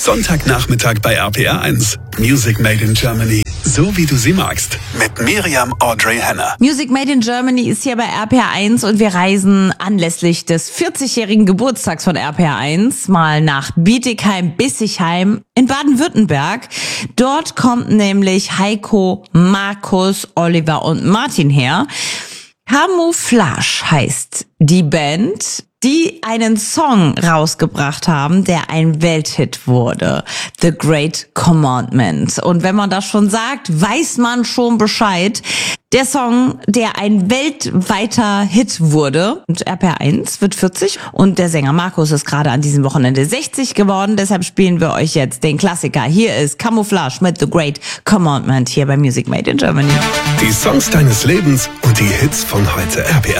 Sonntagnachmittag bei RPR1. Music Made in Germany. So wie du sie magst. Mit Miriam Audrey Henner. Music Made in Germany ist hier bei RPR1 und wir reisen anlässlich des 40-jährigen Geburtstags von RPR1 mal nach Bietigheim-Bissigheim in Baden-Württemberg. Dort kommt nämlich Heiko, Markus, Oliver und Martin her. Camouflage heißt die Band, die einen Song rausgebracht haben, der ein Welthit wurde. The Great Commandment. Und wenn man das schon sagt, weiß man schon Bescheid. Der Song, der ein weltweiter Hit wurde. Und RPR1 wird 40 und der Sänger Markus ist gerade an diesem Wochenende 60 geworden. Deshalb spielen wir euch jetzt den Klassiker. Hier ist Camouflage mit The Great Commandment hier bei Music Made in Germany. Die Songs deines Lebens und die Hits von heute. RPR